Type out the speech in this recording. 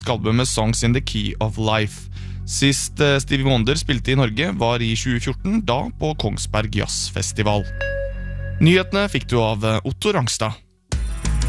albumet Songs in the Key of Life. Sist Stevie Wonder spilte i Norge var i 2014, da på Kongsberg Jazzfestival. Nyhetene fikk du av Otto Rangstad.